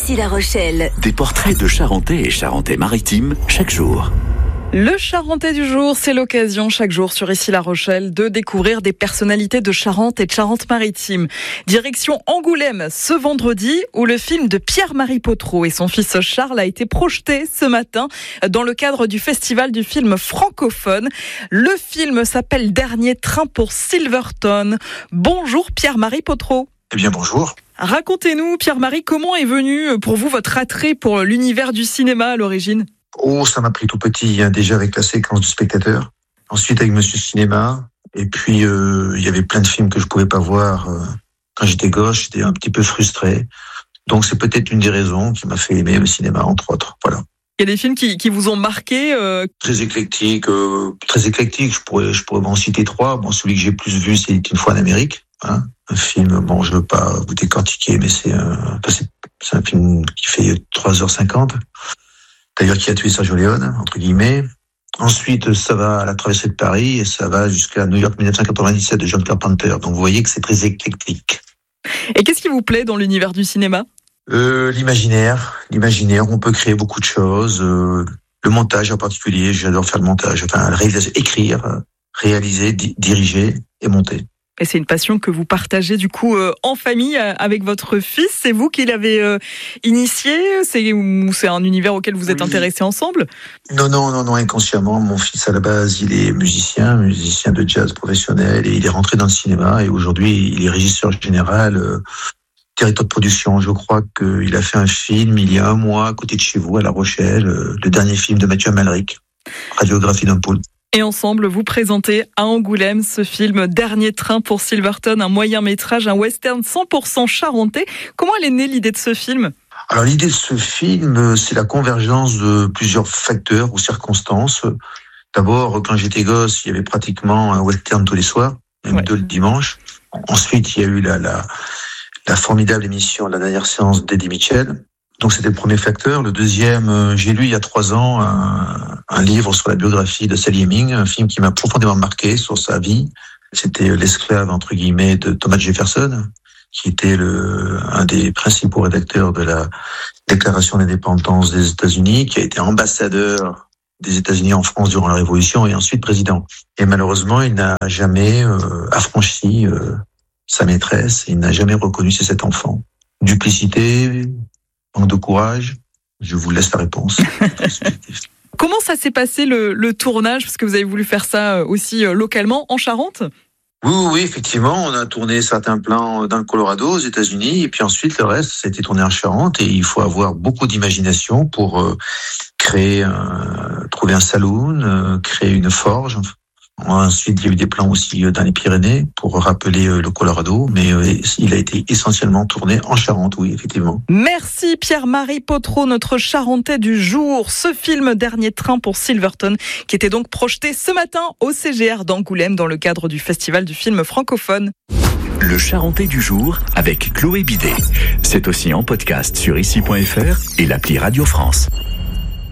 Ici La Rochelle. Des portraits de Charentais et Charentais-Maritimes chaque jour. Le Charentais du jour, c'est l'occasion chaque jour sur Ici La Rochelle de découvrir des personnalités de Charente et de Charente-Maritime. Direction Angoulême ce vendredi où le film de Pierre-Marie Potreau et son fils Charles a été projeté ce matin dans le cadre du festival du film francophone. Le film s'appelle Dernier train pour Silverton. Bonjour Pierre-Marie Potreau. Eh bien bonjour. Racontez-nous Pierre-Marie, comment est venu pour vous votre attrait pour l'univers du cinéma à l'origine ? Oh, ça m'a pris tout petit, déjà avec la séquence du spectateur. Ensuite avec Monsieur Cinéma. Et puis, il y avait plein de films que je pouvais pas voir. Quand j'étais gosse, j'étais un petit peu frustré. Donc, c'est peut-être une des raisons qui m'a fait aimer le cinéma, entre autres. Voilà. Il y a des films qui vous ont marqué Très éclectique. Je pourrais m'en citer 3. Bon, celui que j'ai plus vu, c'est Une fois en Amérique. Hein, un film, bon, je veux pas vous décortiquer, mais c'est un film qui fait 3h50. D'ailleurs, qui a tué Sergio Leone, entre guillemets. Ensuite, ça va à La traversée de Paris et ça va jusqu'à New York 1997 de John Carpenter. Donc, vous voyez que c'est très éclectique. Et qu'est-ce qui vous plaît dans l'univers du cinéma ? L'imaginaire. On peut créer beaucoup de choses. Le montage en particulier, j'adore faire le montage. Enfin, la réalisation, écrire, réaliser, diriger et monter. Et c'est une passion que vous partagez du coup en famille avec votre fils. C'est vous qui l'avez initié ? C'est un univers auquel vous êtes intéressés ensemble ? Non, inconsciemment. Mon fils, à la base, il est musicien de jazz professionnel et il est rentré dans le cinéma et aujourd'hui, il est régisseur général, directeur de production. Je crois qu'il a fait un film il y a un mois à côté de chez vous, à La Rochelle, le dernier film de Mathieu Amalric, Radiographie d'un pôle. Et ensemble, vous présentez à Angoulême ce film Dernier train pour Silverton, un moyen-métrage, un western 100% charentais. Comment elle est née l'idée de ce film ? Alors l'idée de ce film, c'est la convergence de plusieurs facteurs ou circonstances. D'abord, quand j'étais gosse, il y avait pratiquement un western tous les soirs, même deux le dimanche. Ensuite, il y a eu la formidable émission La dernière séance d'Eddie Mitchell. Donc c'était le premier facteur. Le deuxième, j'ai lu il y a 3 ans un livre sur la biographie de Sally Heming, un film qui m'a profondément marqué sur sa vie. C'était l'esclave entre guillemets de Thomas Jefferson, qui était un des principaux rédacteurs de la Déclaration d'indépendance des États-Unis, qui a été ambassadeur des États-Unis en France durant la Révolution et ensuite président. Et malheureusement, il n'a jamais affranchi sa maîtresse, il n'a jamais reconnu ses 7 enfants. Duplicité, manque de courage, je vous laisse la réponse. Comment ça s'est passé le tournage ? Parce que vous avez voulu faire ça aussi localement en Charente ? Oui, effectivement, on a tourné certains plans dans le Colorado, aux États-Unis, et puis ensuite le reste, ça a été tourné en Charente, et il faut avoir beaucoup d'imagination pour trouver un saloon, créer une forge. Ensuite, il y a eu des plans aussi dans les Pyrénées pour rappeler le Colorado, mais il a été essentiellement tourné en Charente, oui, effectivement. Merci Pierre-Marie Potreau, notre Charentais du jour. Ce film Dernier train pour Silverton, qui était donc projeté ce matin au CGR d'Angoulême dans le cadre du festival du film francophone. Le Charentais du jour avec Chloé Bidet. C'est aussi en podcast sur ici.fr et l'appli Radio France.